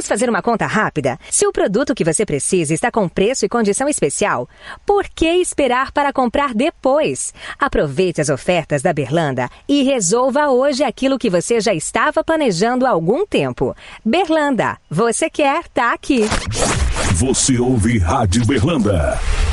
fazer uma conta rápida? Se o produto que você precisa está com preço e condição especial, por que esperar para comprar depois? Aproveite as ofertas da Berlanda e resolva hoje aquilo que você já estava planejando há algum tempo. Berlanda, você quer, tá aqui. Você ouve Rádio Berlanda.